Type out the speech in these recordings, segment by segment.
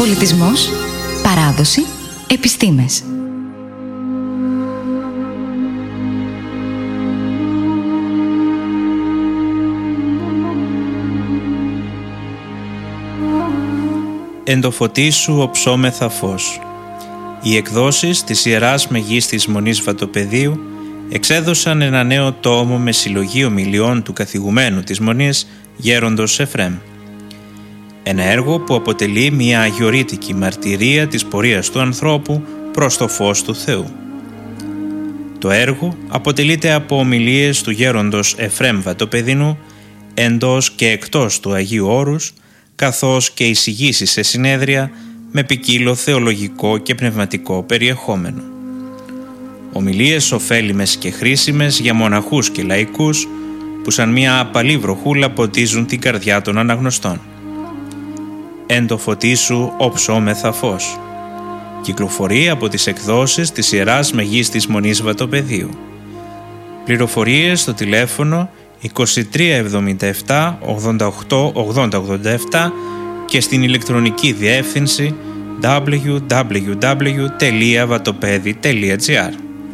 Πολιτισμός, παράδοση, επιστήμες. Εν το φωτί σου οψόμεθα φως. Οι εκδόσεις της Ιεράς Μεγίστης Μονής Βατοπεδίου εξέδωσαν ένα νέο τόμο με συλλογή ομιλιών του καθηγουμένου της Μονής Γέροντος Εφρέμ. Ένα έργο που αποτελεί μια αγιορείτικη μαρτυρία της πορείας του ανθρώπου προς το φως του Θεού. Το έργο αποτελείται από ομιλίες του Γέροντος Εφρέμ Βατοπεδινού εντός και εκτός του Αγίου Όρους, καθώς και εισηγήσεις σε συνέδρια με ποικίλο θεολογικό και πνευματικό περιεχόμενο. Ομιλίες ωφέλιμες και χρήσιμες για μοναχούς και λαϊκούς που σαν μια απαλή βροχούλα ποτίζουν την καρδιά των αναγνωστών. Εν το φωτί σου οψόμεθα φως. Κυκλοφορεί από τις εκδόσεις της Ιεράς Μεγίστης Μονής Βατοπεδίου. Πληροφορίες στο τηλέφωνο 2377 88 80 87 και στην ηλεκτρονική διεύθυνση www.vatopedi.gr.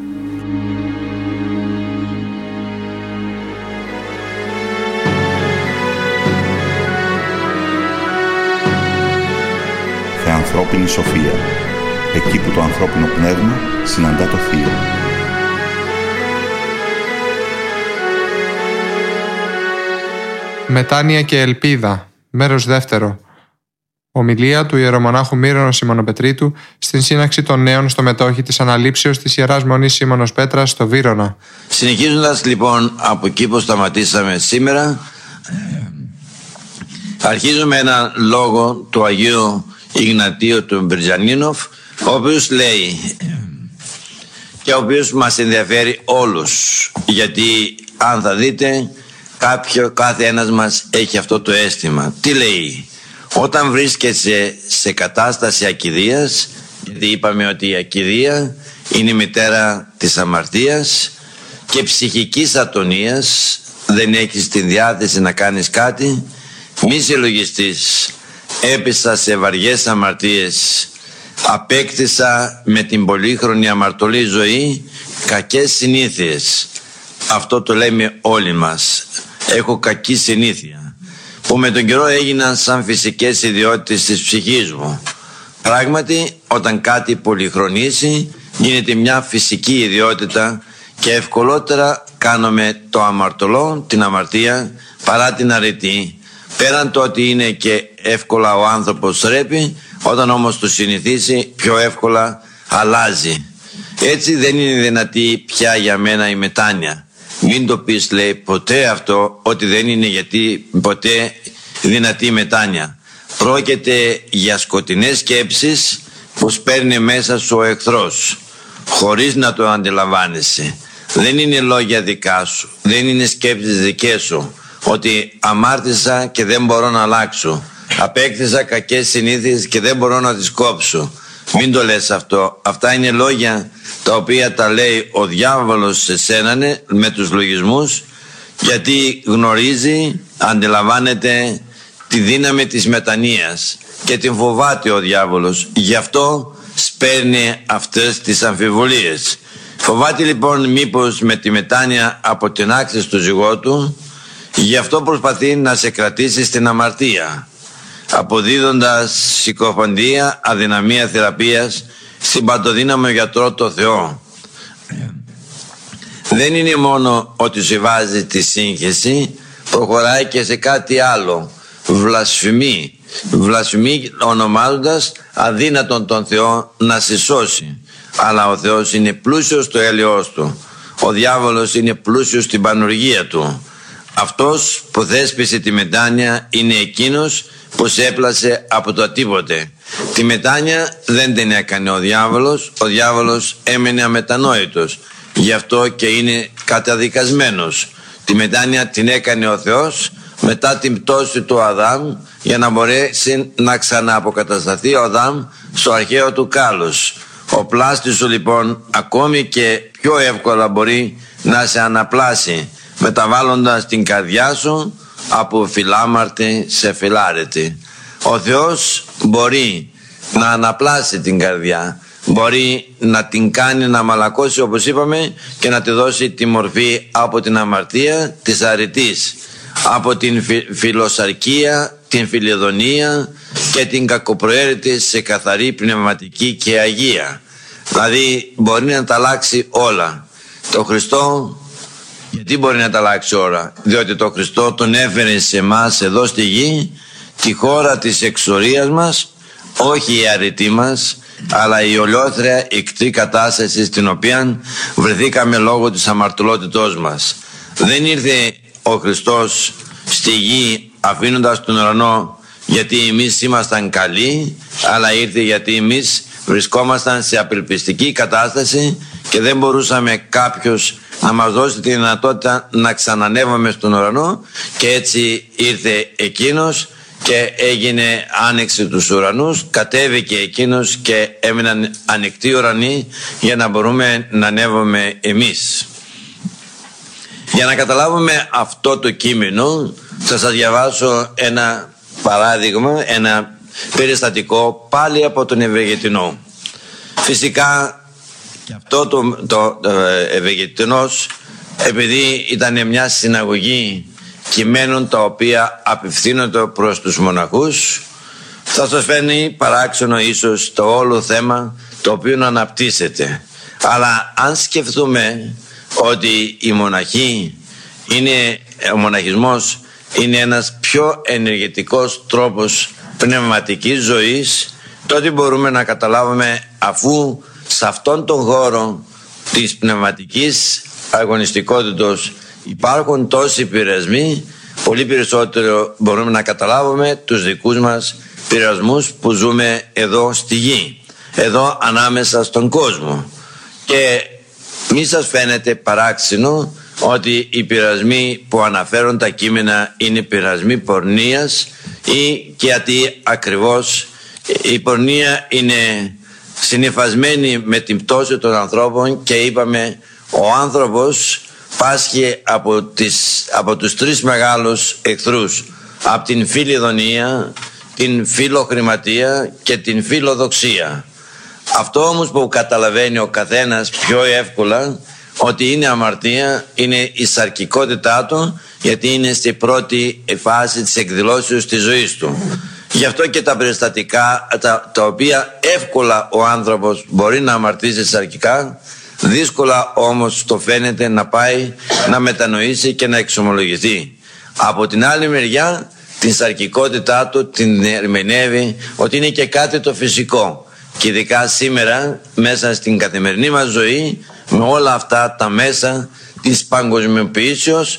Θεανθρώπινη σοφία. Εκεί που το ανθρώπινο πνεύμα συναντά το Θείο. Μετάνοια και ελπίδα. Μέρος δεύτερο. Ομιλία του ιερομονάχου Μύρονος Σιμωνοπετρίτου στην σύναξη των νέων στο μετόχι της αναλήψεως της Ιεράς Μονής Σίμωνος Πέτρας στο Βύρωνα. Συνεχίζοντας λοιπόν από εκεί που σταματήσαμε σήμερα, αρχίζουμε ένα λόγο του Αγίου Ιγνατίου του Μπριτζανίνοφ, ο οποίος λέει και ο οποίος μας ενδιαφέρει όλους, γιατί αν θα δείτε κάθε ένας μας έχει αυτό το αίσθημα. Τι λέει? Όταν βρίσκεσαι σε κατάσταση ακηδείας, γιατί είπαμε ότι η ακηδεία είναι η μητέρα της αμαρτίας και ψυχικής ατονίας, δεν έχεις την διάθεση να κάνεις κάτι, μη συλλογιστείς. Έπεσα σε βαριές αμαρτίες, απέκτησα με την πολύχρονη αμαρτωλή ζωή κακές συνήθειες. Αυτό το λέμε όλοι μας. Έχω κακή συνήθεια που με τον καιρό έγιναν σαν φυσικές ιδιότητες της ψυχής μου. Πράγματι, όταν κάτι πολυχρονίσει γίνεται μια φυσική ιδιότητα και ευκολότερα κάνουμε το αμαρτωλό, την αμαρτία, παρά την αρετή. Πέραν το ότι είναι και εύκολα ο άνθρωπος ρέπει, όταν όμως το συνηθίσει πιο εύκολα αλλάζει. Έτσι δεν είναι δυνατή πια για μένα η μετάνοια. Μην το πεις, λέει, ποτέ αυτό, ότι δεν είναι γιατί ποτέ δυνατή η μετάνοια. Πρόκειται για σκοτεινές σκέψεις που σπέρνει μέσα σου ο εχθρός, χωρίς να το αντιλαμβάνεσαι. Δεν είναι λόγια δικά σου, δεν είναι σκέψεις δικές σου, ότι αμάρτησα και δεν μπορώ να αλλάξω, απέκτησα κακές συνήθειες και δεν μπορώ να τις κόψω. Μην το λες αυτό. Αυτά είναι λόγια τα οποία τα λέει ο διάβολος σε σένα με τους λογισμούς, γιατί γνωρίζει, αντιλαμβάνεται τη δύναμη της μετανοίας και την φοβάται ο διάβολος. Γι' αυτό σπέρνει αυτές τις αμφιβολίες. Φοβάται λοιπόν μήπως με τη μετάνοια αποτινάξεις το ζυγό του, γι' αυτό προσπαθεί να σε κρατήσει στην αμαρτία, αποδίδοντας συκοφαντία, αδυναμία θεραπείας στην παντοδύναμο γιατρό το Θεό. Δεν είναι μόνο ότι σου βάζει τη σύγχυση, προχωράει και σε κάτι άλλο. Βλασφημεί ονομάζοντας αδύνατον τον Θεό να σε σώσει. Αλλά ο Θεός είναι πλούσιος στο έλεος του. Ο διάβολος είναι πλούσιος στην πανουργία του. Αυτός που θέσπισε τη μετάνοια είναι εκείνος που σε έπλασε από το τίποτε. Τη μετάνοια δεν την έκανε ο διάβολος έμενε αμετανόητος. Γι' αυτό και είναι καταδικασμένος. Τη μετάνοια την έκανε ο Θεός μετά την πτώση του Αδάμ, για να μπορέσει να ξανααποκατασταθεί ο Αδάμ στο αρχαίο του κάλος. Ο πλάστης σου λοιπόν ακόμη και πιο εύκολα μπορεί να σε αναπλάσει, μεταβάλλοντας την καρδιά σου από φιλάμαρτη σε φιλάρετη. Ο Θεός μπορεί να αναπλάσει την καρδιά. Μπορεί να την κάνει να μαλακώσει, όπως είπαμε, και να τη δώσει τη μορφή από την αμαρτία της αρετής, από την φιλοσαρκία, την φιλιδονία και την κακοπροαίρετη σε καθαρή πνευματική και αγία. Δηλαδή μπορεί να τα αλλάξει όλα. Το Χριστό, γιατί μπορεί να τα αλλάξει όλα? Διότι το Χριστό τον έφερε σε εμάς εδώ στη γη, τη χώρα της εξορίας μας, όχι η αρετή μας, αλλά η ολιόθρια ικτρή κατάσταση στην οποία βρεθήκαμε λόγω της αμαρτωλότητός μας. Δεν ήρθε ο Χριστός στη γη αφήνοντας τον ουρανό γιατί εμείς ήμασταν καλοί, αλλά ήρθε γιατί εμείς βρισκόμασταν σε απελπιστική κατάσταση και δεν μπορούσαμε κάποιος να μας δώσει τη δυνατότητα να ξανανεύουμε στον ουρανό, και έτσι ήρθε εκείνος και έγινε άνοιξη τους ουρανούς, κατέβηκε εκείνος και έμειναν ανοιχτοί ουρανοί για να μπορούμε να ανέβουμε εμείς. Για να καταλάβουμε αυτό το κείμενο θα σας διαβάσω ένα παράδειγμα, ένα περιστατικό πάλι από τον Ευεργετινό. Φυσικά και αυτό το Ευεργετινός, επειδή ήταν μια συναγωγή κειμένων τα οποία απευθύνονται προς τους μοναχούς, θα σας φαίνει παράξενο ίσως το όλο θέμα το οποίο αναπτύσσεται. Αλλά αν σκεφτούμε ότι η μοναχή ο μοναχισμός είναι ένας πιο ενεργητικός τρόπος πνευματικής ζωής, τότε μπορούμε να καταλάβουμε, αφού σε αυτόν τον χώρο της πνευματικής αγωνιστικότητας υπάρχουν τόσοι πειρασμοί, πολύ περισσότερο μπορούμε να καταλάβουμε τους δικούς μας πειρασμούς που ζούμε εδώ στη γη, εδώ ανάμεσα στον κόσμο. Και μη σας φαίνεται παράξενο ότι οι πειρασμοί που αναφέρουν τα κείμενα είναι πειρασμοί πορνείας, ή γιατί ακριβώς η πορνεία είναι συνυφασμένη με την πτώση των ανθρώπων, και είπαμε ο άνθρωπος πάσχει από τους τρεις μεγάλους εχθρούς, από την φιλιδονία, την φιλοχρηματία και την φιλοδοξία. Αυτό όμως που καταλαβαίνει ο καθένας πιο εύκολα ότι είναι αμαρτία είναι η σαρκικότητά του, γιατί είναι στη πρώτη φάση της εκδηλώσεως της ζωής του. Γι' αυτό και τα περιστατικά τα οποία εύκολα ο άνθρωπος μπορεί να αμαρτήσει σαρκικά, δύσκολα όμως το φαίνεται να πάει να μετανοήσει και να εξομολογηθεί. Από την άλλη μεριά την σαρκικότητά του την ερμηνεύει ότι είναι και κάτι το φυσικό, και ειδικά σήμερα μέσα στην καθημερινή μας ζωή, με όλα αυτά τα μέσα της παγκοσμιοποιήσεως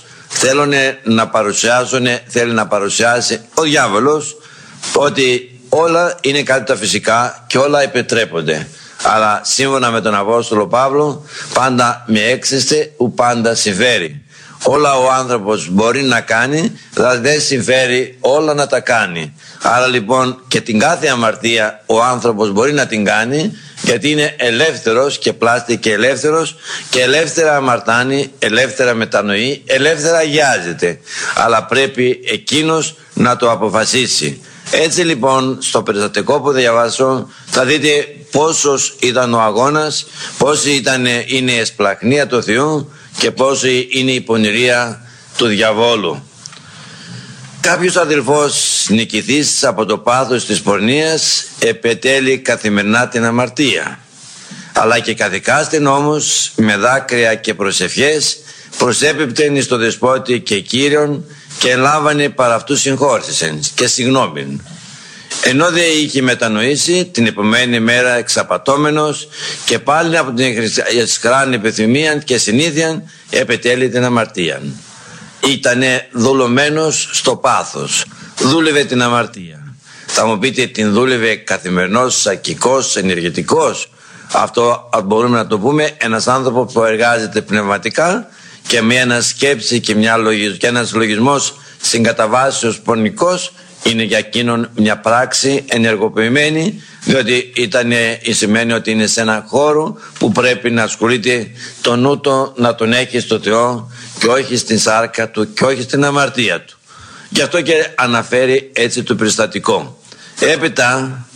θέλει να παρουσιάσει ο διάβολος ότι όλα είναι κάτι τα φυσικά και όλα επιτρέπονται. Αλλά σύμφωνα με τον Απόστολο Παύλο, πάντα με έξιστε ου πάντα συμφέρει. Όλα ο άνθρωπος μπορεί να κάνει, αλλά δεν συμφέρει όλα να τα κάνει. Άρα λοιπόν και την κάθε αμαρτία ο άνθρωπος μπορεί να την κάνει, γιατί είναι ελεύθερος και πλάστηκε ελεύθερος, και ελεύθερα αμαρτάνει, ελεύθερα μετανοεί, ελεύθερα αγιάζεται. Αλλά πρέπει εκείνος να το αποφασίσει. Έτσι λοιπόν στο περιστατικό που διαβάσω θα δείτε πόσος ήταν ο αγώνας, πόση είναι η εσπλαχνία του Θεού και πόση είναι η πονηρία του διαβόλου. Κάποιος αδελφός νικηθής από το πάθος της πορνείας επετέλει καθημερινά την αμαρτία, αλλά και καθηκάστην όμως με δάκρυα και προσευχές προσέπιπτεν εις το Δεσπότη και Κύριον, και ελάβανε παρά αυτού συγχώρθησεν και συγγνώμην. Ενώ δε είχε μετανοήσει, την επομένη μέρα εξαπατώμενος και πάλι από την εσχράνη επιθυμία και συνήθεια επετέλει την αμαρτία. Ήτανε δουλωμένος στο πάθος, δούλευε την αμαρτία. Θα μου πείτε, την δούλευε καθημερινός, σακικός, ενεργητικός? Αυτό μπορούμε να το πούμε ένας άνθρωπος που εργάζεται πνευματικά και με ένα σκέψη και ένας λογισμός συγκαταβάσεως πονικός, είναι για εκείνον μια πράξη ενεργοποιημένη, διότι σημαίνει ότι είναι σε ένα χώρο που πρέπει να ασχολείται το νου του, να τον έχει στο Θεό και όχι στην σάρκα του και όχι στην αμαρτία του. Γι' αυτό και αναφέρει έτσι το περιστατικό. Έπειτα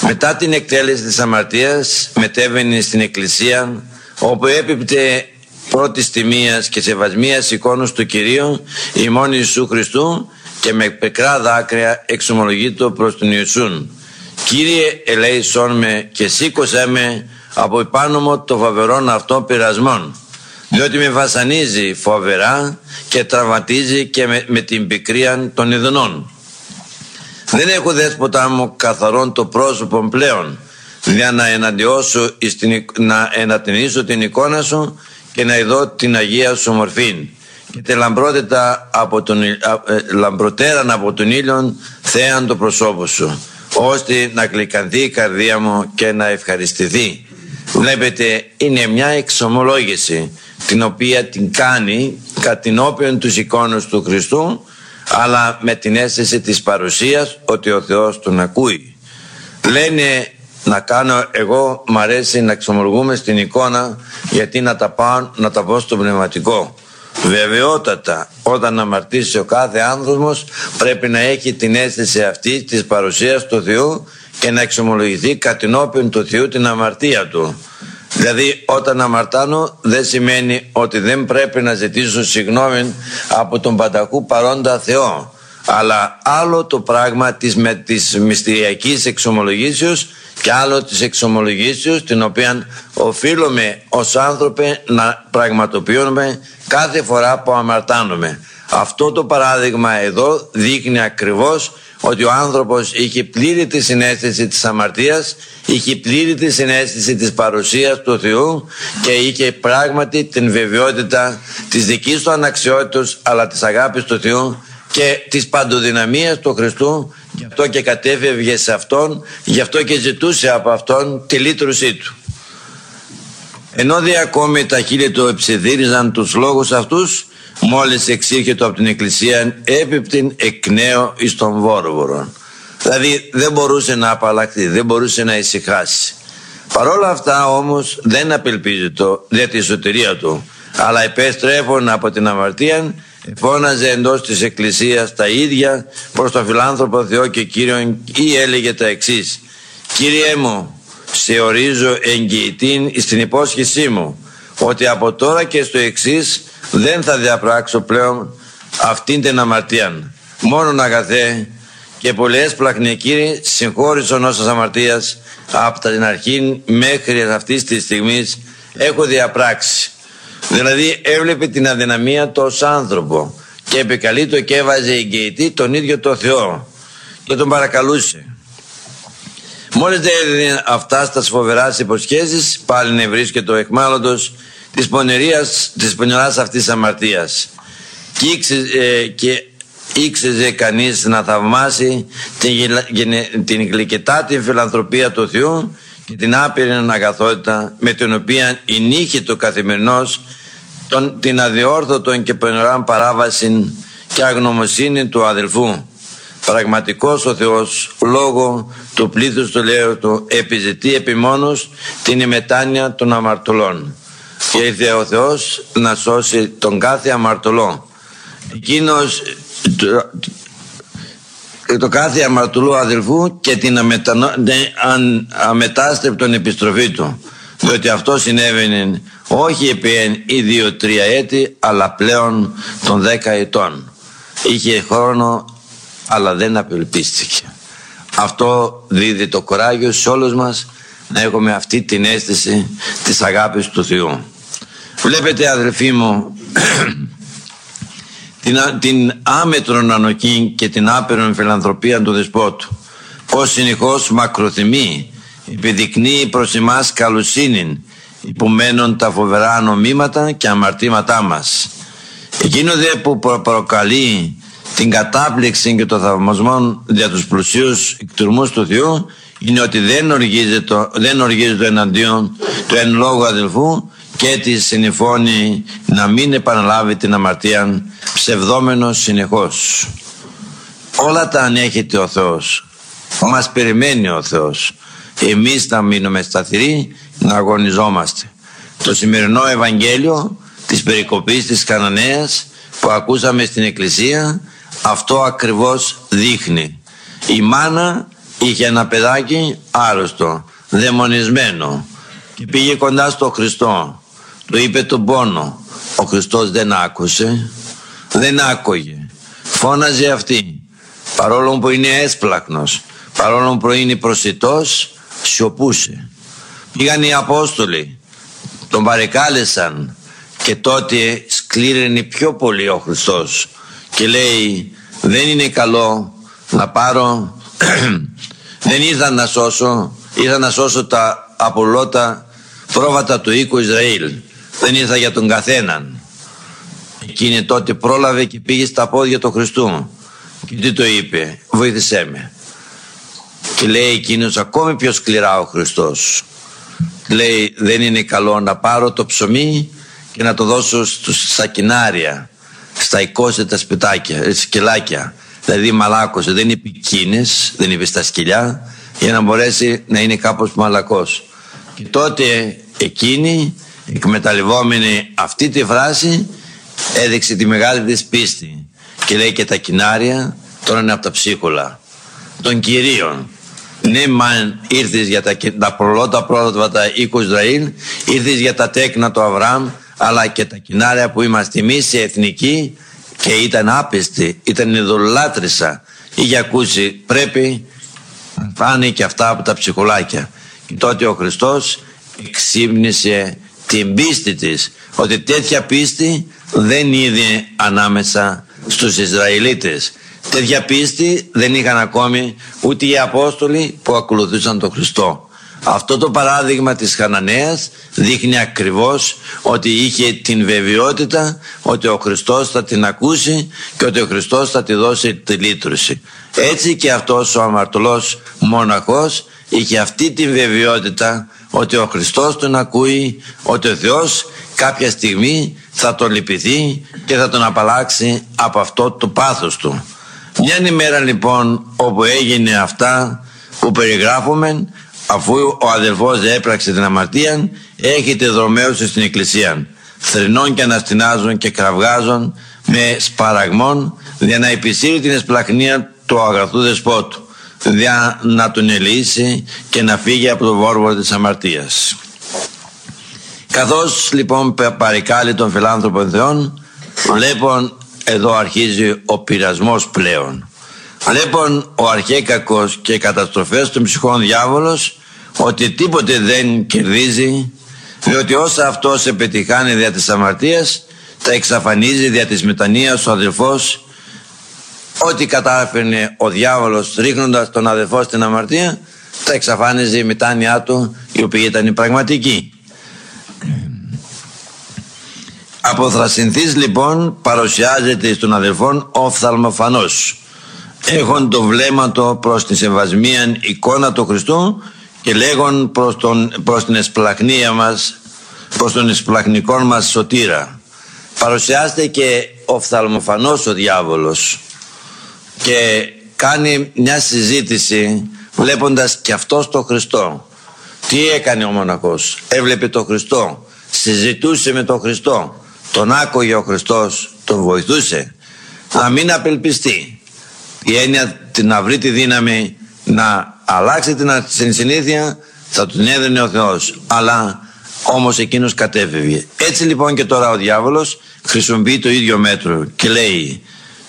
Μετά την εκτέλεση της αμαρτίας μετέβαινε στην εκκλησία, όπου έπιπτε πρώτης τιμίας και σεβασμίας εικόνος του Κυρίου ημών Ιησού Χριστού και με πικρά δάκρυα εξομολογείτο προς τον Ιησούν: Κύριε, ελέησόν με και σήκωσέ με από επάνω μου το φοβερόν αυτό πειρασμόν, διότι με βασανίζει φοβερά και τραυματίζει και με την πικρία των ειδονών. Δεν έχω δέσποτα μου καθαρόν το πρόσωπο πλέον, για να ενατενίσω την εικόνα σου και να ειδώ την Αγία σου μορφήν και τη λαμπροτέραν από τον ήλιον θέαν το προσώπο σου, ώστε να κλικανθεί η καρδία μου και να ευχαριστηθεί. Βλέπετε, είναι μια εξομολόγηση την οποία την κάνει κατηνόπιον τους εικόνους του Χριστού, αλλά με την αίσθηση της παρουσίας ότι ο Θεός τον ακούει. Λένε να κάνω, εγώ μ' αρέσει να εξομολογούμε στην εικόνα, γιατί να τα πω στο πνευματικό. Βεβαιότατα, όταν αμαρτήσει ο κάθε άνθρωπος πρέπει να έχει την αίσθηση αυτή της παρουσίας του Θεού και να εξομολογηθεί κατηνόπιον του Θεού την αμαρτία του. Δηλαδή, όταν αμαρτάνω δεν σημαίνει ότι δεν πρέπει να ζητήσω συγγνώμη από τον πανταχού παρόντα Θεό, αλλά άλλο το πράγμα της μυστηριακής εξομολογήσεως και άλλο της εξομολογήσεως την οποία οφείλουμε ως άνθρωποι να πραγματοποιούμε κάθε φορά που αμαρτάνουμε. Αυτό το παράδειγμα εδώ δείχνει ακριβώς ότι ο άνθρωπος είχε πλήρη τη συναίσθηση της αμαρτίας, είχε πλήρη τη συναίσθηση της παρουσίας του Θεού και είχε πράγματι την βεβαιότητα της δικής του αναξιότητας, αλλά της αγάπης του Θεού και της παντοδυναμίας του Χριστού. Γι' αυτό και κατέφευγε σε Αυτόν, γι' αυτό και ζητούσε από Αυτόν τη λύτρωσή του. Ενώ δε ακόμη τα χείλη του εψιθύριζαν τους λόγους αυτούς, μόλις εξήρχεται από την εκκλησία έπιπτην εκ νέου εις τον βόρβορο. Δηλαδή δεν μπορούσε να απαλλαχθεί, δεν μπορούσε να ησυχάσει. Παρόλα αυτά όμως δεν απελπίζει για τη σωτηρία του, αλλά επέστρεφον από την αμαρτία φώναζε εντός της εκκλησίας τα ίδια προς τον φιλάνθρωπο Θεό και Κύριον, ή έλεγε τα εξής: Κύριε μου, σε ορίζω εγγυητήν στην υπόσχεσή μου ότι από τώρα και στο εξής δεν θα διαπράξω πλέον αυτήν την αμαρτία. Μόνον αγαθέ και πολλές πλαχνικοί συγχώρησον όσας αμαρτίας από την αρχή μέχρι αυτής της στιγμής έχω διαπράξει. Δηλαδή έβλεπε την αδυναμία του ως άνθρωπο και επικαλείτο και έβαζε εγγυητή τον ίδιο το Θεό και τον παρακαλούσε. Μόλις δεν έδινε αυτά στα φοβεράς υποσχέσεις, πάλι βρίσκεται ο εκμάλλοντος της πονηράς αυτής αμαρτίας και ήξεζε κανείς να θαυμάσει την γλυκετάτη φιλανθρωπία του Θεού και την άπειρη αγαθότητα με την οποία ενήχε το καθημερινός την αδιόρθωτον και πονηρά παράβαση και αγνωμοσύνη του αδελφού. Πραγματικός ο Θεός λόγω του πλήθους του λέου του επιζητεί επιμόνως την ημετάνοια των αμαρτωλών και ήρθε ο Θεός να σώσει τον κάθε αμαρτωλό. Εκείνος το κάθε αμαρτωλό αδελφού και την αμετάστρεπτον επιστροφή του, διότι αυτό συνέβαινε όχι επί 1 ή 2-3 έτη, αλλά πλέον των 10 ετών. Είχε χρόνο αλλά δεν απελπίστηκε. Αυτό δίδει το κουράγιο σε όλους μας να έχουμε αυτή την αίσθηση της αγάπης του Θεού. Βλέπετε αδελφοί μου την άμετρον ανοχή και την άπειρον φιλανθρωπία του Δεσπότου, πως συνεχώς μακροθυμεί επιδεικνύει προς εμάς καλοσύνην υπομένων τα φοβερά νομήματα και αμαρτήματά μας. Εκείνο δε που προκαλεί την κατάπληξη και το θαυμασμό για τους πλουσίους εκτουρμούς του Θεού είναι ότι δεν οργίζεται εναντίον του εν λόγω αδελφού και τη συνηφώνει να μην επαναλάβει την αμαρτία ψευδόμενος συνεχώς. Όλα τα ανέχεται ο Θεός, μας περιμένει ο Θεός. Εμείς να μείνουμε σταθεροί, να αγωνιζόμαστε. Το σημερινό Ευαγγέλιο της περικοπής της Καναναίας που ακούσαμε στην εκκλησία αυτό ακριβώς δείχνει. Η μάνα είχε ένα παιδάκι άρρωστο, δαιμονισμένο, και πήγε κοντά στο Χριστό, του είπε τον πόνο. Ο Χριστός δεν άκουσε, δεν άκουγε, φώναζε αυτή, παρόλο που είναι έσπλαχνος, παρόλο που είναι προσιτός, σιωπούσε. Πήγαν οι Απόστολοι, τον παρεκάλεσαν, και τότε σκλήραινε πιο πολύ ο Χριστός και λέει, δεν είναι καλό να πάρω δεν ήρθα να σώσω, ήρθα να σώσω τα απολώτα πρόβατα του οίκου Ισραήλ, δεν ήρθα για τον καθέναν. Εκείνη τότε πρόλαβε και πήγε στα πόδια του Χριστού και τι το είπε, βοήθησέ με. Και λέει εκείνος ακόμη πιο σκληρά ο Χριστός, λέει, δεν είναι καλό να πάρω το ψωμί και να το δώσω στα κοινάρια, στα οικόσιτα σπιτάκια, σκυλάκια. Δηλαδή μαλάκωσε, δεν είπε κίνες, δεν είπε στα σκυλιά, για να μπορέσει να είναι κάπως μαλακός. Και τότε εκείνη, εκμεταλλευόμενη αυτή τη φράση, έδειξε τη μεγάλη της πίστη και λέει, και τα κοινάρια τώρα είναι από τα ψίχουλα των Κυρίων. Ναι, μαν ήρθες για τα προλώτα πρόβατα οίκου Ισραήλ, ήρθες για τα τέκνα του Αβραάμ, αλλά και τα κοινάρια που είμαστε εμείς σε εθνική, και ήταν άπιστη, ήταν ειδωλάτρησα, είχε ακούσει, πρέπει να φάνε και αυτά από τα ψυχολάκια. Και τότε ο Χριστός εξύμνησε την πίστη της, ότι τέτοια πίστη δεν είδε ανάμεσα στους Ισραηλίτες. Τέτοια πίστη δεν είχαν ακόμη ούτε οι Απόστολοι που ακολουθούσαν τον Χριστό. Αυτό το παράδειγμα της Χαναναίας δείχνει ακριβώς ότι είχε την βεβαιότητα ότι ο Χριστός θα την ακούσει και ότι ο Χριστός θα τη δώσει τη λύτρωση. Έτσι και αυτός ο αμαρτωλός μοναχός είχε αυτή την βεβαιότητα ότι ο Χριστός τον ακούει, ότι ο Θεός κάποια στιγμή θα τον λυπηθεί και θα τον απαλλάξει από αυτό το πάθος του. Μια ημέρα λοιπόν όπου έγινε αυτά που περιγράφουμε, αφού ο αδελφός έπραξε την αμαρτία, έχετε δρομέους στην εκκλησία, θρηνών και αναστηνάζουν και κραυγάζουν με σπαραγμών, για να επισύρει την εσπλαχνία του αγαθού δεσπότου, για να τον ελεήσει και να φύγει από το βόρβορο της αμαρτίας. Καθώς λοιπόν παρεκάλει τον φιλάνθρωπο Θεόν, βλέπουν εδώ αρχίζει ο πειρασμός πλέον. Βλέπουν ο αρχαίκακος και οι καταστροφές των ψυχών διάβολος ότι τίποτε δεν κερδίζει, διότι όσα αυτός επιτυχάνει δια της αμαρτίας τα εξαφανίζει δια της μετανοίας ο αδελφός. Ό,τι κατάφερνε ο διάβολος ρίχνοντας τον αδελφό στην αμαρτία, τα εξαφάνιζε η μετάνοιά του, η οποία ήταν η πραγματική. Αποθρασινθής λοιπόν παρουσιάζεται στον αδελφόν οφθαλμοφανός, έχον το βλέμμα του προς την σεβασμίαν εικόνα του Χριστού και λέγον προς την εσπλαχνία μας, προς τον εσπλαχνικό μας σωτήρα. Παρουσιάζεται και οφθαλμοφανός ο διάβολος και κάνει μια συζήτηση βλέποντας και αυτός τον Χριστό. Τι έκανε ο μοναχός? Έβλεπε τον Χριστό, συζητούσε με τον Χριστό, τον άκουγε ο Χριστός, τον βοηθούσε. Να μην απελπιστεί, η έννοια να βρει τη δύναμη να αλλάξει την συνήθεια θα τον έδινε ο Θεός, αλλά όμως εκείνος κατέφευγε. Έτσι λοιπόν και τώρα ο διάβολος χρησιμοποιεί το ίδιο μέτρο και λέει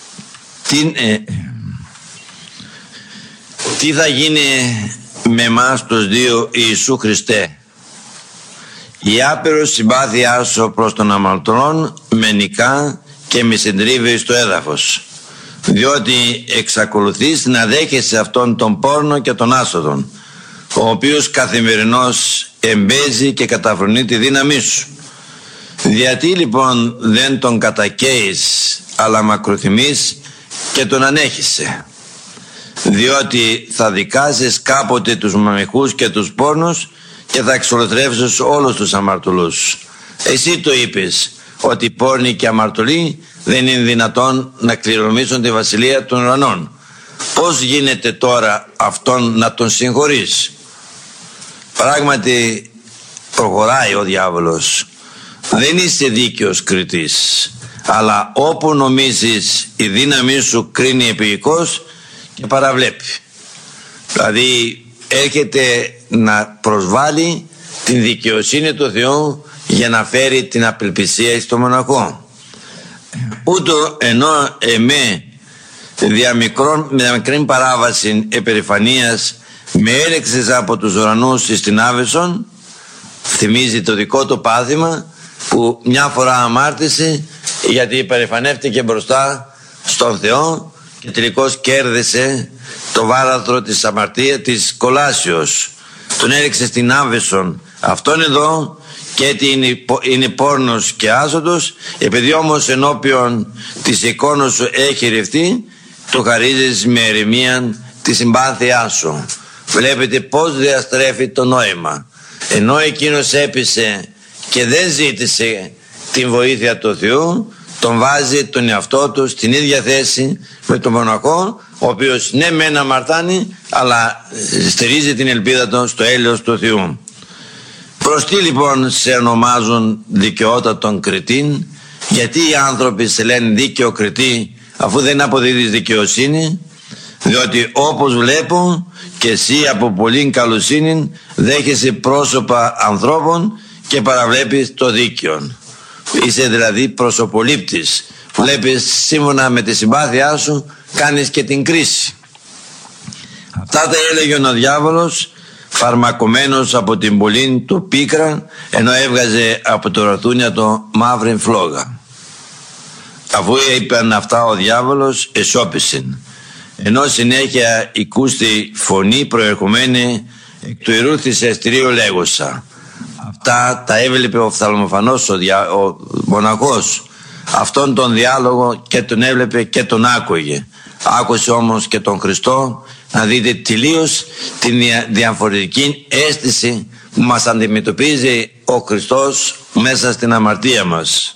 τι θα γίνει με εμάς τους δύο, Ιησού Χριστέ? Η άπειρος συμπάθειά σου προς τον αμαρτωλόν με νικά και με συντρίβει στο έδαφος, διότι εξακολουθείς να δέχεσαι αυτόν τον πόρνο και τον άσοδον, ο οποίος καθημερινώς εμπέζει και καταφρονεί τη δύναμή σου. Γιατί λοιπόν δεν τον κατακαίεις, αλλά μακροθυμείς και τον ανέχεσαι? Διότι θα δικάσεις κάποτε τους μαμιχούς και τους πόρνους και θα εξολοθρεύσεις όλους τους αμαρτωλούς. Εσύ το είπες ότι οι πόρνοι και αμαρτωλοί δεν είναι δυνατόν να κληρονομήσουν τη βασιλεία των ουρανών. Πώς γίνεται τώρα αυτόν να τον συγχωρείς? Πράγματι προχωράει ο διάβολος. Δεν είσαι δίκαιος κριτής, αλλά όπου νομίζεις η δύναμή σου κρίνει επικώς και παραβλέπει. Δηλαδή έρχεται να προσβάλλει την δικαιοσύνη του Θεού για να φέρει την απελπισία στο μοναχό. Ούτω ενώ εμέ με μικρή παράβαση επερηφανίας με έλεξες από τους ουρανούς στην Άβεσον, θυμίζει το δικό του πάθημα που μια φορά αμάρτησε γιατί υπερηφανεύτηκε μπροστά στον Θεό και τελικώς κέρδισε το βάραθρο της αμαρτίας της κολάσεως. Τον έλεξε στην Άβεσον. Αυτόν εδώ και είναι πόρνος και άσωτος, επειδή όμως ενώπιον της εικόνος σου έχει ρευτεί, το χαρίζεις με ερημία τη συμπάθειά σου. Βλέπετε πως διαστρέφει το νόημα. Ενώ εκείνος έπεισε και δεν ζήτησε την βοήθεια του Θεού, τον βάζει τον εαυτό του στην ίδια θέση με τον μοναχό, ο οποίος ναι μεν αμαρτάνει, αλλά στηρίζει την ελπίδα του στο έλεος του Θεού. Προς τι λοιπόν σε ονομάζουν δικαιότατον κριτήν? Γιατί οι άνθρωποι σε λένε δίκαιο κριτή αφού δεν αποδίδεις δικαιοσύνη? Διότι όπως βλέπω και εσύ από πολλήν καλοσύνη δέχεσαι πρόσωπα ανθρώπων και παραβλέπεις το δίκαιο. Είσαι δηλαδή προσωπολήπτης. Βλέπεις σύμφωνα με τη συμπάθειά σου, κάνεις και την κρίση. Αυτά τα έλεγε ο διάβολος, φαρμακωμένος από την πολλήν του πίκρα, ενώ έβγαζε από το ροθούνια το μαύρη φλόγα. Αφού είπαν αυτά ο διάβολος εσώπησεν, ενώ συνέχεια οικούστη φωνή προερχομένη εκ του ιερού θυσιαστηρίου λέγουσα. Αυτά τα έβλεπε ο φθαλμοφανός ο μοναχός. Αυτόν τον διάλογο και τον έβλεπε και τον άκουγε. Άκουσε όμως και τον Χριστό. Να δείτε τελείως την διαφορετική αίσθηση που μας αντιμετωπίζει ο Χριστός μέσα στην αμαρτία μας.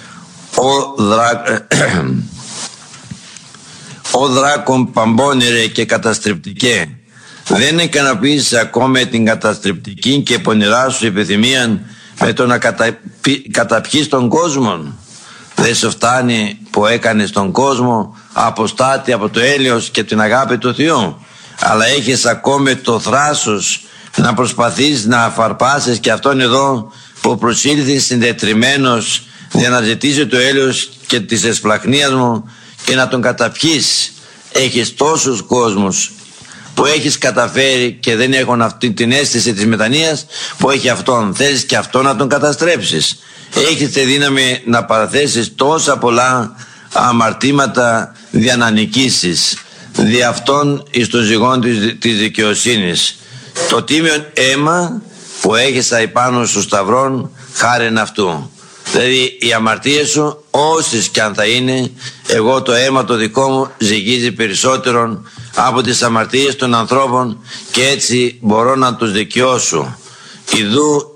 Ο δράκον παμπώνερε και καταστρεπτικέ, δεν ικανοποίησε ακόμα την καταστρεπτική και πονηρά σου επιθυμία με το να καταπιείς τον κόσμο? Δεν σου φτάνει που έκανες τον κόσμο αποστάτη από το έλεος και την αγάπη του Θεού, αλλά έχεις ακόμα το θράσος να προσπαθείς να αφαρπάσεις και αυτόν εδώ που προσήλθεις συντετριμμένος για να ζητήσει το έλεος και της εσπλαχνίας μου και να τον καταπιείς. Έχεις τόσους κόσμους που έχεις καταφέρει και δεν έχουν αυτή την αίσθηση της μετανοίας που έχει αυτόν. Θέλεις και αυτόν να τον καταστρέψεις. Έχεις τη δύναμη να παραθέσεις τόσα πολλά αμαρτήματα για να νικήσεις δι' αυτόν εις το ζυγόν της δικαιοσύνης. Το τίμιον αίμα που έχεις απάνω σου σταυρών χάριν αυτού. Δηλαδή οι αμαρτίες σου όσες κι αν θα είναι, εγώ το αίμα το δικό μου ζυγίζει περισσότερον από τις αμαρτίες των ανθρώπων και έτσι μπορώ να τους δικαιώσω. Ιδού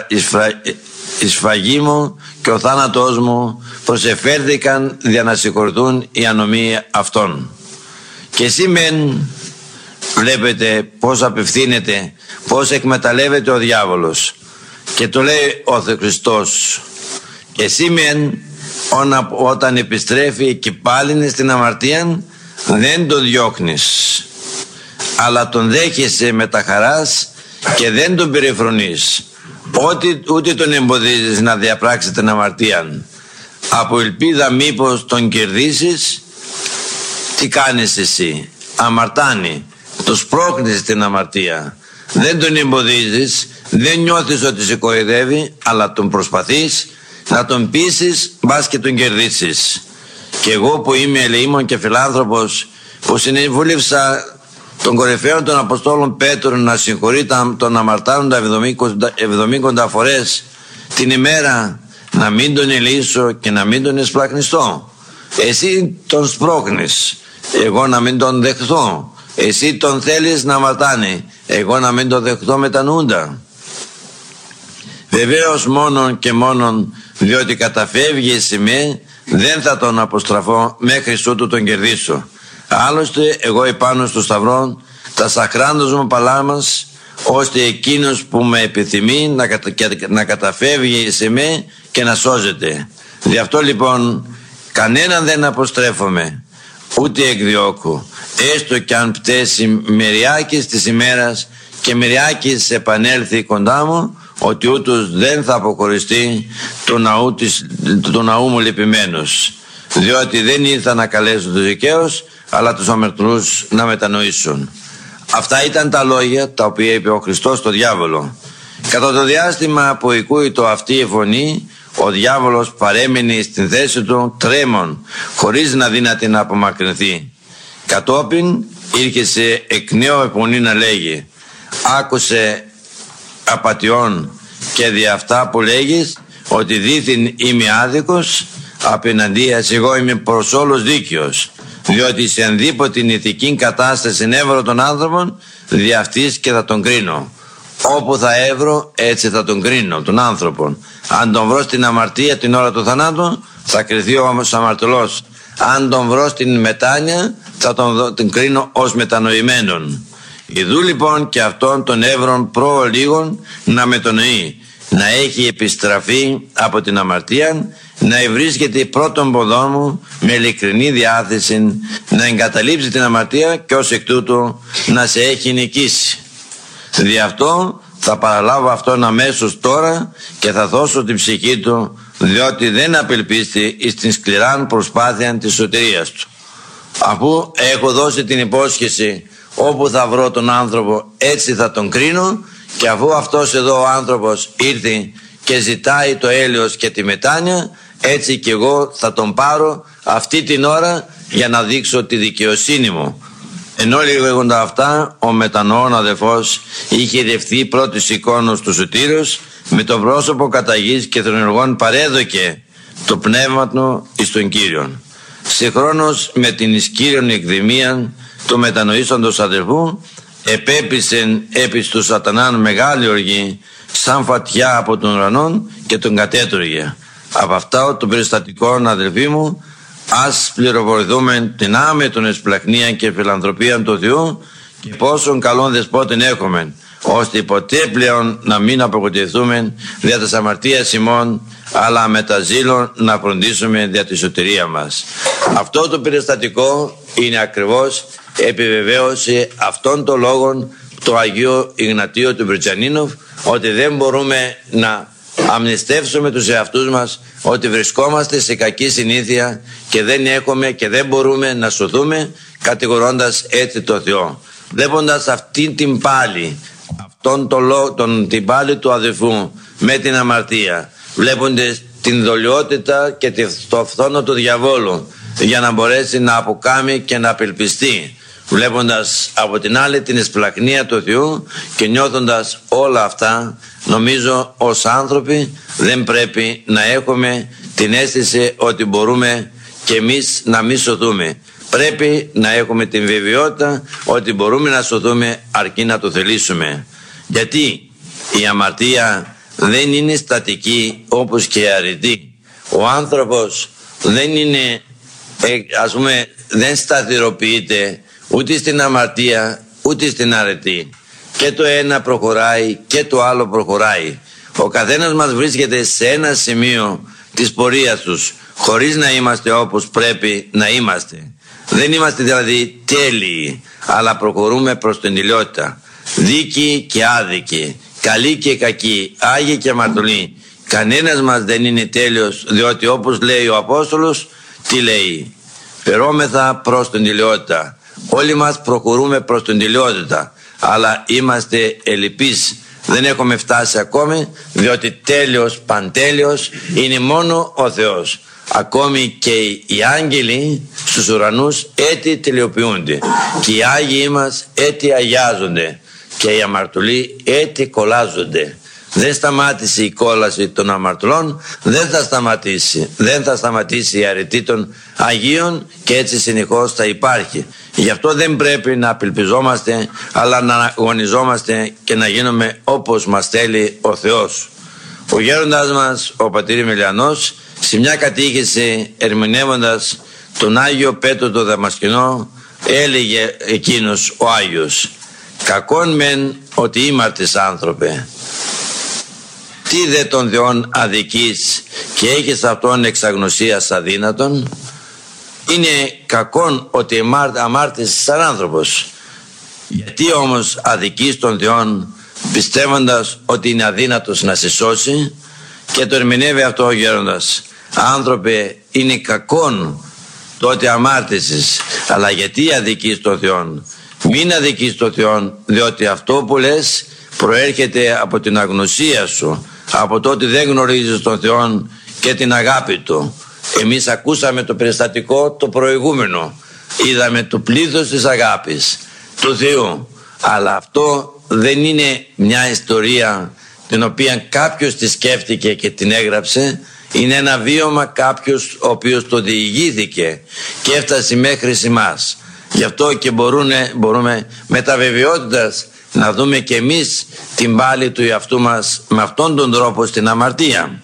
η σφαγή μου και ο θάνατός μου προσεφέρθηκαν για να συγχωρηθούν οι ανομοί αυτών. Και εσύ μεν βλέπετε πως απευθύνεται, πως εκμεταλλεύεται ο διάβολος και το λέει ο Χριστός. Και εσύ μεν όταν επιστρέφει και πάλι είναι στην αμαρτία δεν τον διώχνεις, αλλά τον δέχεσαι με τα χαράς και δεν τον περιφρονείς, ούτε τον εμποδίζεις να διαπράξει την αμαρτία. Από ελπίδα μήπως τον κερδίσεις, τι κάνεις εσύ? Αμαρτάνει, το σπρώχνεις την αμαρτία. Δεν τον εμποδίζεις, δεν νιώθεις ότι σε κοροϊδεύει, αλλά τον προσπαθείς να τον πείσεις, μπας και τον κερδίσεις. Και εγώ που είμαι ελεήμων και φιλάνθρωπος, που συνεβούλευσα τον κορυφαίο των Αποστόλων Πέτρο να συγχωρεί τον αμαρτάνοντα 70 φορές την ημέρα, να μην τον ελεήσω και να μην τον εσπλαχνιστώ. Εσύ τον σπρώχνεις, εγώ να μην τον δεχθώ. Εσύ τον θέλεις να αμαρτάνει, εγώ να μην τον δεχθώ μετανοούντα. Βεβαίως μόνον και μόνον διότι καταφεύγει σε με, δεν θα τον αποστραφώ μέχρι ότου τον κερδίσω. Άλλωστε εγώ επάνω στο σταυρό τα σαχράντος μου παλάμας, ώστε εκείνος που με επιθυμεί να καταφεύγει σε με και να σώζεται. Γι' αυτό λοιπόν κανέναν δεν αποστρέφομαι, ούτε εκδιώκω, έστω κι αν πτέσει μεριάκης της ημέρας και μεριάκης επανέλθει κοντά μου, ότι ούτως δεν θα αποχωριστεί του ναού μου λυπημένος, διότι δεν ήρθα να καλέσω τους δικαίους, αλλά τους αμαρτωλούς να μετανοήσουν. Αυτά ήταν τα λόγια τα οποία είπε ο Χριστός στο διάβολο. Κατά το διάστημα που ακούει αυτή η φωνή, ο διάβολος παρέμεινε στην θέση του τρέμον, χωρίς να δύναται να απομακρυνθεί. Κατόπιν ήρχεσε εκ νέου φωνή να λέγει: άκουσε απατιών και δι' αυτά που λέγεις, ότι δήθην είμαι άδικος, απέναντίας εγώ είμαι προς όλους δίκαιος, διότι σε ενδήποτε ηθική κατάσταση έβρω τον άνθρωπον, δι' αυτής και θα τον κρίνω. Όπου θα έβρω, έτσι θα τον κρίνω τον άνθρωπον. Αν τον βρω στην αμαρτία την ώρα του θανάτου, θα κριθεί όμως αμαρτωλός. Αν τον βρω στην μετάνοια, θα τον κρίνω ως μετανοημένον. Ιδού λοιπόν και αυτόν τον έβρον προ λίγων να μετανοεί, να έχει επιστραφεί από την αμαρτία, να ευρίσκεται πρώτον ποδόν μου με ειλικρινή διάθεση, να εγκαταλείψει την αμαρτία και ως εκ τούτου να σε έχει νικήσει. Δι' αυτό θα παραλάβω αυτόν αμέσως τώρα και θα δώσω την ψυχή του, διότι δεν απελπίστη εις την σκληράν προσπάθεια της σωτηρίας του. Αφού έχω δώσει την υπόσχεση, όπου θα βρω τον άνθρωπο έτσι θα τον κρίνω, και αφού αυτός εδώ ο άνθρωπος ήρθε και ζητάει το έλεος και τη μετάνοια, έτσι και εγώ θα τον πάρω αυτή την ώρα για να δείξω τη δικαιοσύνη μου. Ενώ λέγοντα αυτά, ο μετανοών αδελφός είχε ρευθεί πρώτης εικόνος του Σωτήρος, με το πρόσωπο καταγής και θρονεργών παρέδοκε το πνεύμα του εις τον Κύριον. Συγχρόνως με την εις Κύριον εκδημίαν του μετανοήσαντος αδελφού, επέπεισεν επί του σατανάν μεγάλη οργή, σαν φωτιά από τον ουρανόν, και τον κατέτρωγε. Από αυτά των περιστατικών, αδελφοί μου, ας πληροφορηθούμε την άμετον εσπλαχνία και φιλανθρωπία του Θεού και πόσον καλόν δεσπότην έχουμε, ώστε ποτέ πλέον να μην απογοητευτούμε δια της αμαρτίας ημών, αλλά με τα ζήλων να φροντίσουμε δια τη σωτηρία μας. Αυτό το περιστατικό είναι ακριβώς επιβεβαίωση αυτών των λόγων του Αγίου Ιγνατίου του Βρυτζανίνοφ, ότι δεν μπορούμε να αμνηστεύσουμε τους εαυτούς μας, ότι βρισκόμαστε σε κακή συνήθεια και δεν έχουμε και δεν μπορούμε να σωθούμε, κατηγορώντας έτσι το Θεό. Βλέποντας αυτή την πάλη, την πάλη του αδελφού με την αμαρτία, βλέποντας την δολιότητα και το φθόνο του διαβόλου για να μπορέσει να αποκάμει και να απελπιστεί, βλέποντας από την άλλη την εσπλαχνία του Θεού και νιώθοντας όλα αυτά, νομίζω ως άνθρωποι δεν πρέπει να έχουμε την αίσθηση ότι μπορούμε και εμείς να μη σωθούμε. Πρέπει να έχουμε την βεβαιότητα ότι μπορούμε να σωθούμε αρκεί να το θελήσουμε. Γιατί η αμαρτία δεν είναι στατική όπως και η αρετή. Ο άνθρωπος δεν είναι, δεν σταθεροποιείται ούτε στην αμαρτία ούτε στην αρετή. Και το ένα προχωράει και το άλλο προχωράει. Ο καθένας μας βρίσκεται σε ένα σημείο της πορείας τους, χωρίς να είμαστε όπως πρέπει να είμαστε. Δεν είμαστε δηλαδή τέλειοι, αλλά προχωρούμε προς την τελειότητα. Δίκοι και άδικοι, καλοί και κακοί, άγιοι και αμαρτωλοί. Κανένας μας δεν είναι τέλειος, διότι όπως λέει ο Απόστολος, τι λέει? Φερόμεθα προς την τελειότητα. Όλοι μας προχωρούμε προς την τελειότητα, αλλά είμαστε ελλειπείς. Δεν έχουμε φτάσει ακόμη, διότι τέλειος, παντέλειος είναι μόνο ο Θεός. Ακόμη και οι άγγελοι στους ουρανούς έτσι τελειοποιούνται, και οι Άγιοι μας έτσι αγιάζονται, και οι αμαρτωλοί έτσι κολλάζονται. Δεν σταμάτησε η κόλαση των αμαρτωλών, δεν θα σταματήσει η αρετή των Αγίων, και έτσι συνεχώς θα υπάρχει. Γι' αυτό δεν πρέπει να απελπιζόμαστε, αλλά να αγωνιζόμαστε και να γίνουμε όπως μας θέλει ο Θεός. Ο γέροντας μας, ο πατήρ Εμιλιανός, σε μια κατήχηση ερμηνεύοντας τον Άγιο Πέτρο το Δαμασκηνό, έλεγε εκείνος ο Άγιος: «Κακόν μεν ότι ήμαρτες άνθρωπε, τι δε των Θεών αδικείς και έχεις αυτόν εξαγνωσίας αδύνατον? Είναι κακόν ότι αμάρτησες σαν άνθρωπος. Γιατί όμως αδικείς τον Θεόν πιστεύοντας ότι είναι αδύνατος να σε σώσει? Και το ερμηνεύει αυτό ο γέροντας: άνθρωπε, είναι κακόν το ότι αμάρτησες, αλλά γιατί αδικείς τον Θεόν? Μην αδικείς τον Θεόν, διότι αυτό που λες προέρχεται από την αγνωσία σου, από το ότι δεν γνωρίζεις τον Θεόν και την αγάπη Του. Εμείς ακούσαμε το περιστατικό το προηγούμενο, είδαμε το πλήθος της αγάπης του Θεού, αλλά αυτό δεν είναι μια ιστορία την οποία κάποιος τη σκέφτηκε και την έγραψε. Είναι ένα βίωμα κάποιος ο οποίος το διηγήθηκε και έφτασε μέχρι εμάς. Γι' αυτό και μπορούμε με τα βεβαιότητας να δούμε και εμείς την πάλη του εαυτού μας με αυτόν τον τρόπο στην αμαρτία.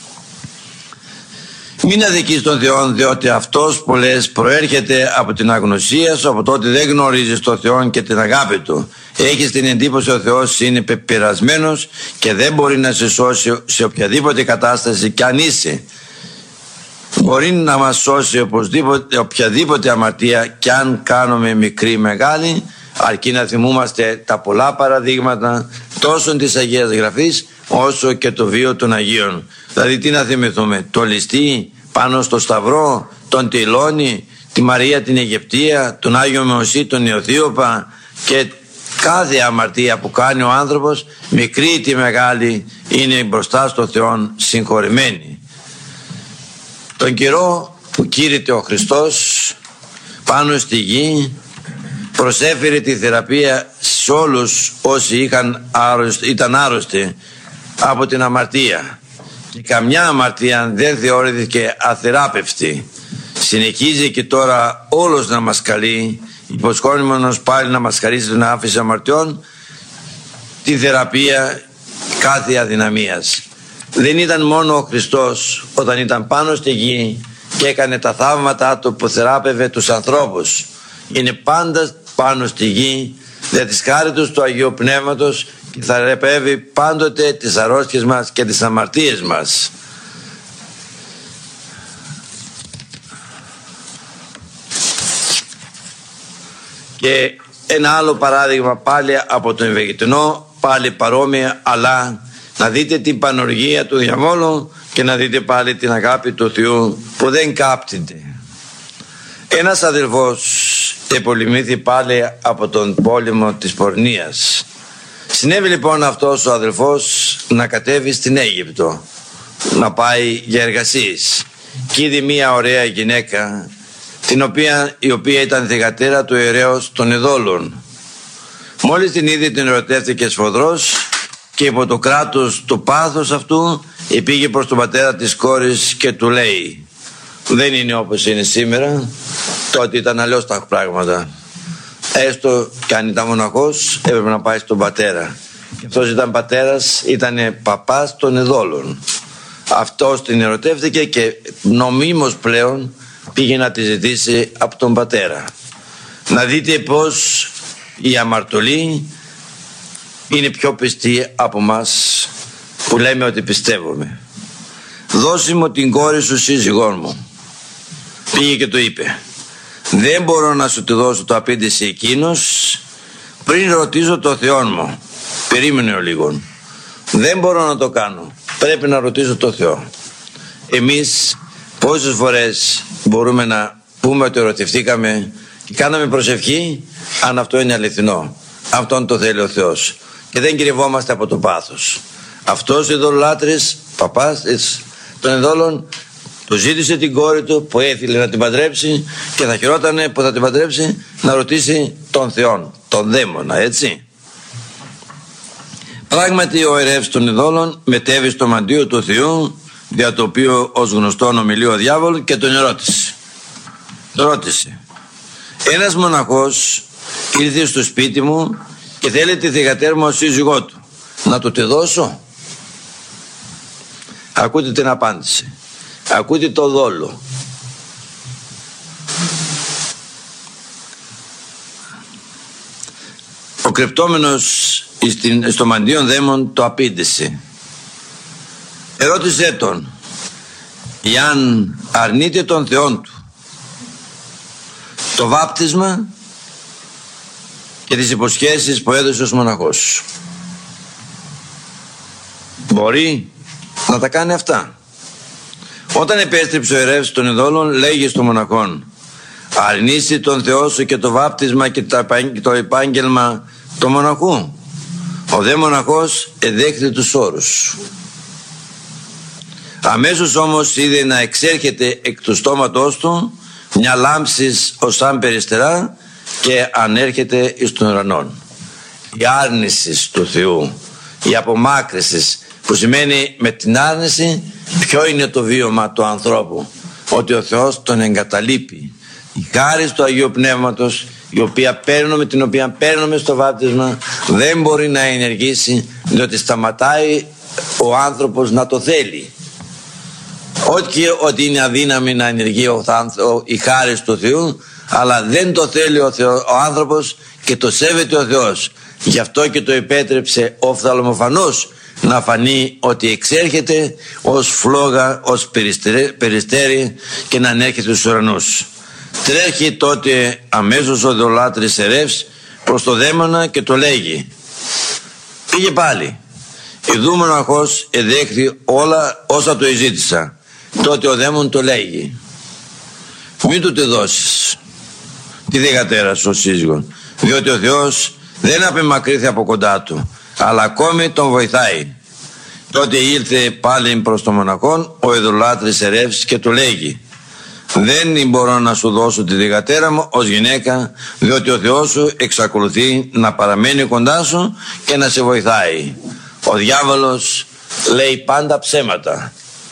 Μην αδικείς τον Θεό, διότι αυτός που λες προέρχεται από την αγνωσία σου, από το ότι δεν γνωρίζεις τον Θεό και την αγάπη Του. Έχεις την εντύπωση ο Θεός είναι πεπειρασμένος και δεν μπορεί να σε σώσει σε οποιαδήποτε κατάσταση κι αν είσαι. Μπορεί να μας σώσει οπωσδήποτε, οποιαδήποτε αμαρτία κι αν κάνουμε μικρή ή μεγάλη, αρκεί να θυμούμαστε τα πολλά παραδείγματα τόσο της Αγίας Γραφής όσο και το βίο των Αγίων. Δηλαδή τι να θυμηθούμε? Το ληστή πάνω στο Σταυρό, τον Τιλώνη, τη Μαρία την Αιγυπτία, τον Άγιο Μωυσή, τον Ιωθίωπα, και κάθε αμαρτία που κάνει ο άνθρωπος, μικρή ή μεγάλη, είναι μπροστά στο Θεό συγχωρημένη. Τον καιρό που κήρυτε ο Χριστός πάνω στη γη, προσέφερε τη θεραπεία σε όλους όσοι ήταν άρρωστοι από την αμαρτία, και καμιά αμαρτία δεν θεωρήθηκε αθεράπευτη. Συνεχίζει και τώρα όλος να μας καλεί, υποσχόμενος πάλι να μας χαρίσει την άφηση αμαρτιών, τη θεραπεία κάθε αδυναμίας. Δεν ήταν μόνο ο Χριστός όταν ήταν πάνω στη γη και έκανε τα θαύματα Του που θεράπευε τους ανθρώπους. Είναι πάντα πάνω στη γη δια της χάριτος του Αγίου Πνεύματος και θα θεραπεύει πάντοτε τις αρρώστιες μας και τις αμαρτίες μας. Και ένα άλλο παράδειγμα πάλι από τον Ευαγγελισμό, πάλι παρόμοια, αλλά να δείτε την πανοργία του διαβόλου και να δείτε πάλι την αγάπη του Θεού που δεν κάπτεται. Ένας αδελφός επολυμήθη πάλι από τον πόλεμο της πορνείας. Συνέβη λοιπόν αυτός ο αδελφός να κατέβει στην Αίγυπτο, να πάει για εργασίες, και είδε μια ωραία γυναίκα, η οποία ήταν θυγατέρα του ιερέως των ειδόλων. Μόλις την είδε, την ερωτεύτηκε σφοδρός και υπό το κράτος του πάθους αυτού πήγε προς τον πατέρα της κόρης και του λέει: δεν είναι όπως είναι σήμερα, τότε ήταν αλλιώς τα πράγματα. Έστω και αν ήταν μοναχός, έπρεπε να πάει στον πατέρα. Και αυτός ήταν πατέρας, ήταν παπάς των ειδόλων. Αυτός την ερωτεύτηκε και νομίμως πλέον πήγε να τη ζητήσει από τον πατέρα. Να δείτε πως η αμαρτωλή είναι πιο πιστή από μας που λέμε ότι πιστεύουμε. Δώσε μου την κόρη σου, σύζυγόν μου. Πήγε και το είπε: δεν μπορώ να σου τη δώσω, το απήντησε εκείνος, πριν ρωτήσω το Θεό μου. Περίμενε ο λίγο. Δεν μπορώ να το κάνω, πρέπει να ρωτήσω το Θεό. Εμείς πόσες φορές μπορούμε να πούμε ότι ερωτευτήκαμε και κάναμε προσευχή, αν αυτό είναι αληθινό, αυτόν το θέλει ο Θεός, και δεν κρυβόμαστε από το πάθος. Αυτός ο ειδωλολάτρης, παπάς των ειδόλων, του ζήτησε την κόρη του που έθελε να την παντρέψει, και θα χαιρότανε που θα την παντρέψει να ρωτήσει τον Θεό, τον δαίμονα, έτσι. Πράγματι ο ιερεύς των ειδόλων μετέβη στο μαντίο του Θεού, δια το οποίο ως γνωστόν ομιλεί ο διάβολος, και τον ρώτησε. Ένας μοναχός ήρθε στο σπίτι μου και θέλει τη θυγατέρα μου ως σύζυγό του, να του τη δώσω? Ακούτε την απάντηση, ακούτε το δόλο. Ο κρεπτόμενος στο μαντίον δαίμον το απήντησε. Ερώτησέ τον, εάν αρνείται τον Θεόν του το βάπτισμα και τις υποσχέσεις που έδωσε ως μοναχός. Μπορεί να τα κάνει αυτά. Όταν επέστρεψε ο ιερεύς των ειδόλων, λέγει στον μοναχόν: αρνήσει τον Θεό σου και το βάπτισμα και το επάγγελμα του μοναχού. Ο δε μοναχός εδέχθη τους όρους. Αμέσως όμως είδε να εξέρχεται εκ του στόματός του μια λάμψης ως αν περιστερά και ανέρχεται εις τον ουρανόν. Η άρνηση του Θεού, η απομάκρυση, που σημαίνει με την άρνηση ποιο είναι το βίωμα του ανθρώπου, ότι ο Θεός τον εγκαταλείπει. Η χάρις του Αγίου Πνεύματος, την οποία παίρνουμε στο βάπτισμα, δεν μπορεί να ενεργήσει, διότι σταματάει ο άνθρωπος να το θέλει. Όχι ότι είναι αδύναμη να ενεργεί η χάρις του Θεού, αλλά δεν το θέλει ο άνθρωπος και το σέβεται ο Θεός. Γι' αυτό και το επέτρεψε οφθαλμοφανώς να φανεί ότι εξέρχεται ως φλόγα, ως περιστέρι και να ανέρχεται στους ουρανούς. Τρέχει τότε αμέσως ο ειδωλάτρης ιερεύς προς το δαίμονα και το λέγει: πήγε πάλι. Ιδού μοναχός εδέχθη όλα όσα του εζήτησα. Τότε ο δαίμον το λέγει: μην του τη δώσεις τη δεκατέρα σου σύζυγον, διότι ο Θεός δεν απεμακρύθη από κοντά του, αλλά ακόμη τον βοηθάει. Τότε ήλθε πάλι προς τον μοναχόν ο ειδωλάτρης ιερεύς και του λέγει: δεν μπορώ να σου δώσω τη δεκατέρα μου ως γυναίκα, διότι ο Θεός σου εξακολουθεί να παραμένει κοντά σου και να σε βοηθάει. Ο διάβολος λέει πάντα ψέματα,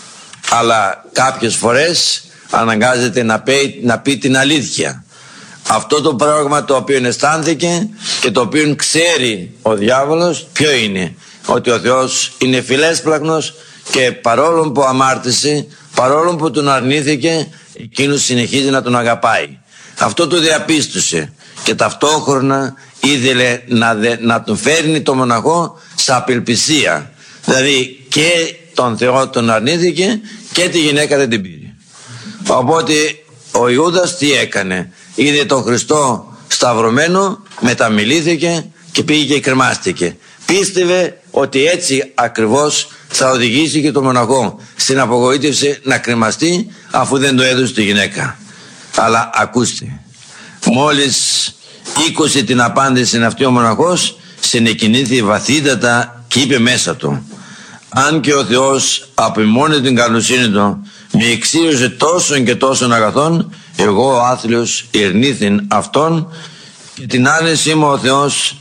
αλλά κάποιες φορές αναγκάζεται να πει την αλήθεια. Αυτό το πράγμα το οποίο αισθάνθηκε και το οποίο ξέρει ο διάβολος ποιο είναι? Ότι ο Θεός είναι φιλέσπλαχνος και παρόλο που αμάρτησε, παρόλο που τον αρνήθηκε, εκείνος συνεχίζει να τον αγαπάει. Αυτό το διαπίστωσε και ταυτόχρονα ήθελε να τον φέρνει το μοναχό σε απελπισία. Δηλαδή και τον Θεό τον αρνήθηκε και τη γυναίκα δεν την πήρε. Οπότε ο Ιούδας τι έκανε? Είδε τον Χριστό σταυρωμένο, μεταμιλήθηκε και πήγε και κρεμάστηκε. Πίστευε ότι έτσι ακριβώς θα οδηγήσει και τον μοναχό στην απογοήτευση να κρεμαστεί, αφού δεν το έδωσε τη γυναίκα. Αλλά ακούστε, μόλις ήκουσε την απάντηση αυτή ο μοναχός, συνεκινήθη βαθύτατα και είπε μέσα του: αν και ο Θεός από μόνη την καλοσύνη του με εξήρωσε τόσων και τόσων αγαθών, εγώ ο άθλιος ερνήθην αυτόν και την άρνησή μου ο Θεός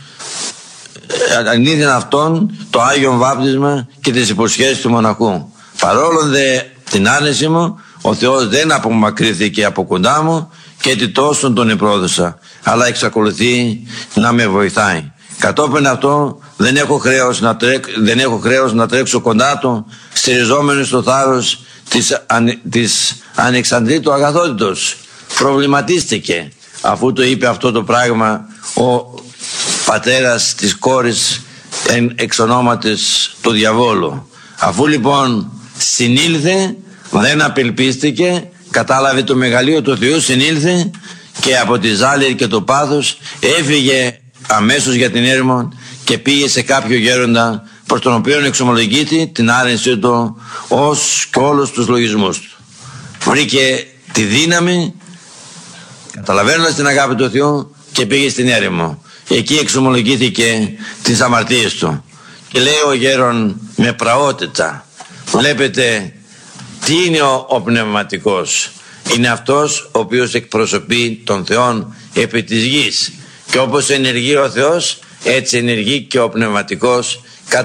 αρνήθην αυτόν το Άγιον Βάπτισμα και τις υποσχέσεις του μοναχού. Παρόλο δε την άρνηση μου, ο Θεός δεν απομακρύθηκε από κοντά μου και ότι τόσον τον επρόδωσα, αλλά εξακολουθεί να με βοηθάει. Κατόπιν αυτό δεν έχω χρέος να τρέξω κοντά του, στηριζόμενος στο θάρρος της ανεξαντλήτου αγαθότητος. Προβληματίστηκε αφού το είπε αυτό το πράγμα ο πατέρας της κόρης εξ ονόματος του διαβόλου. Αφού λοιπόν συνήλθε, δεν απελπίστηκε, κατάλαβε το μεγαλείο του Θεού, συνήλθε και από τη ζάλη και το πάθος έφυγε αμέσως για την έρημο και πήγε σε κάποιο γέροντα, προς τον οποίο εξομολογείται την άρνησή του ως και όλους τους λογισμούς του. Βρήκε τη δύναμη, καταλαβαίνοντας την αγάπη του Θεού, και πήγε στην έρημο. Εκεί εξομολογήθηκε τις αμαρτίες του και λέει ο γέρον με πραότητα: βλέπετε τι είναι ο πνευματικός? Είναι αυτός ο οποίος εκπροσωπεί τον Θεόν επί της γης, και όπως ενεργεί ο Θεός, έτσι ενεργεί και ο πνευματικός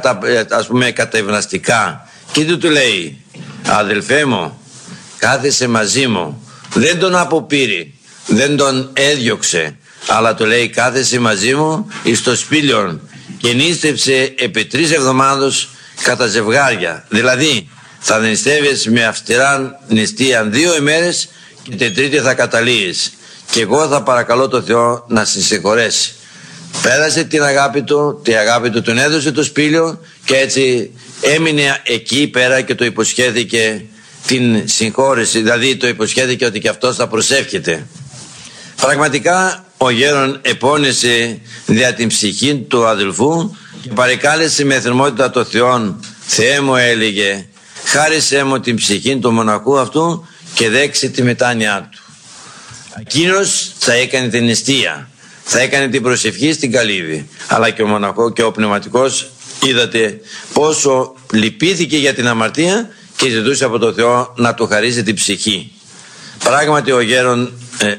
κατευναστικά. Και του λέει: αδελφέ μου, κάθεσαι μαζί μου. Δεν τον αποπήρε, δεν τον έδιωξε, αλλά του λέει: κάθεσαι μαζί μου εις το σπήλιον, και νήστεψε επί 3 εβδομάδες κατά ζευγάρια. Δηλαδή θα νηστεύεις με αυστηρά νηστεία 2 ημέρες και την τρίτη θα καταλύεις, και εγώ θα παρακαλώ το Θεό να σε συγχωρέσει. Πέρασε την αγάπη του, τον έδωσε το σπήλιο, και έτσι έμεινε εκεί πέρα και το υποσχέθηκε την συγχώρεση, δηλαδή το υποσχέθηκε ότι και αυτός θα προσεύχεται. Πραγματικά ο γέρον επώνυσε δια την ψυχή του αδελφού και παρεκάλεσε με θερμότητα το Θεόν. Θεέ μου, έλεγε, χάρισέ μου την ψυχή του μοναχού αυτού και δέξε τη μετάνοιά του. Εκείνος θα έκανε την νηστεία, θα έκανε την προσευχή στην καλύβη, αλλά και ο μοναχός και ο πνευματικός είδατε πόσο λυπήθηκε για την αμαρτία και ζητούσε από τον Θεό να του χαρίσει την ψυχή. Πράγματι ο γέρον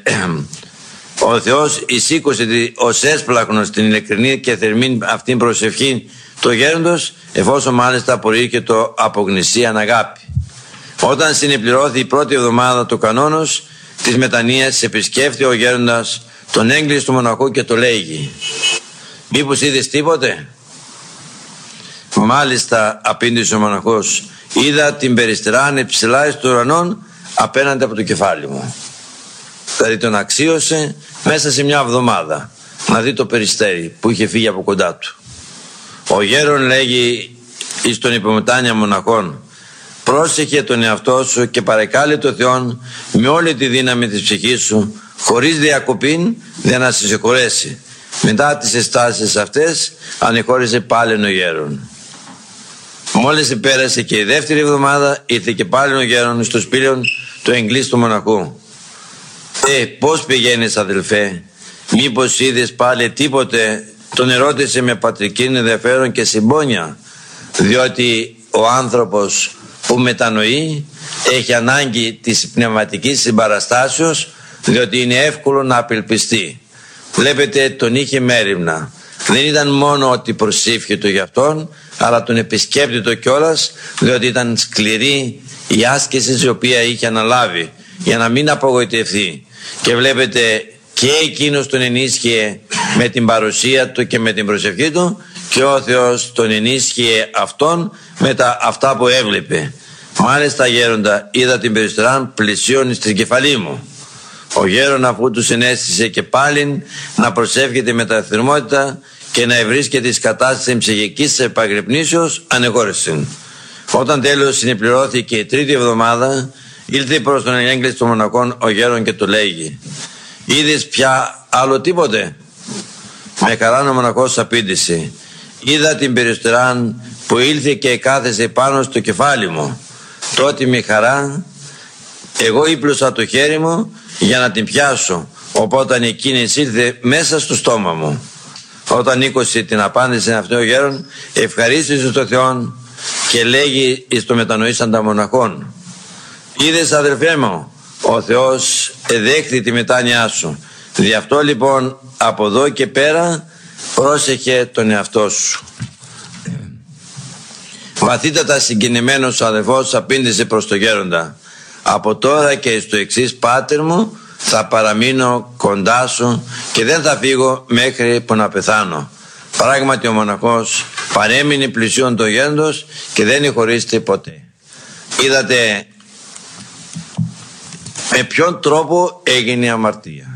ο Θεός εισήκωσε ως έσπλαχνος την ειλικρινή και θερμή αυτήν προσευχή του γέροντος, εφόσον μάλιστα προήρκετο από γνησίαν αγάπη. Όταν συνεπληρώθη η πρώτη εβδομάδα του κανόνος της μετανοίας, επισκέφθη ο γέροντας τον έγκλης του μοναχού και το λέγει, μήπως είδες τίποτε? Μάλιστα, απήντησε ο μοναχός, είδα την περιστερά ψηλά εις του ουρανών απέναντι από το κεφάλι μου. Δηλαδή τον αξίωσε μέσα σε μια εβδομάδα να δει το περιστέρι που είχε φύγει από κοντά του. Ο γέρον λέγει εις τον υπομετάνια μοναχών, πρόσεχε τον εαυτό σου και παρεκάλε το Θεόν με όλη τη δύναμη της ψυχής σου, χωρίς διακοπήν, για να σε συγχωρέσει. Μετά τις αισθάσεις αυτές ανεχώρησε πάλι ο γέρον. Μόλις πέρασε και η δεύτερη εβδομάδα, ήρθε και πάλι ο γέρον στο σπήλαιο του εγκλής του μοναχού. Πώς πηγαίνεις, αδελφέ? Μήπως είδες πάλι τίποτε? Τον ερώτησε με πατρική ενδιαφέρον και συμπόνια, διότι ο άνθρωπος που μετανοεί έχει ανάγκη της πνευματικής συμπαραστάσεως, διότι είναι εύκολο να απελπιστεί. Βλέπετε, τον είχε μέριμνα. Δεν ήταν μόνο ότι προσήφιε για αυτόν, αλλά τον επισκέπτητο κιόλας, διότι ήταν σκληρή η άσκηση η οποία είχε αναλάβει για να μην απογοητευτεί. Και βλέπετε, και εκείνος τον ενίσχυε με την παρουσία του και με την προσευχή του, και ο Θεός τον ενίσχυε αυτόν με αυτά που έβλεπε. Μάλιστα, γέροντα, είδα την περιστεράν πλησίον στην κεφαλή μου. Ο γέρον, αφού του συνέστησε και πάλιν να προσεύχεται με τα θερμότητα και να ευρίσκεται εις κατάσταση ψυχικής επαγρυπνήσεως, ανεγόρησε. Όταν τέλος συνεπληρώθηκε η τρίτη εβδομάδα, ήλθε προς τον έγκλης των μοναχών ο γέρον και του λέγει, είδες πια άλλο τίποτε? Με χαράν ο μοναχός απήντησε, είδα την περιστεράν που ήλθε και κάθεσε πάνω στο κεφάλι μου. Τότε με χαρά εγώ ύπλωσα το χέρι μου για να την πιάσω, οπότε εκείνη ήλθε μέσα στο στόμα μου. Όταν ήκωσε την απάντηση αυτό ο γέρον, ευχαρίστησε τον Θεόν και λέγει εις το μετανοήσαντα μοναχών, είδες, αδελφέ μου, ο Θεός εδέχθη τη μετάνοιά σου. Δι' αυτό λοιπόν από εδώ και πέρα πρόσεχε τον εαυτό σου. Βαθύτατα συγκινημένος ο αδελφός απήντησε προς το γέροντα, από τώρα και στο εξής, πάτερ μου, θα παραμείνω κοντά σου και δεν θα φύγω μέχρι που να πεθάνω. Πράγματι ο μοναχός παρέμεινε πλησίον το γέροντος και δεν χωρίστηκε ποτέ. Είδατε με ποιον τρόπο έγινε η αμαρτία.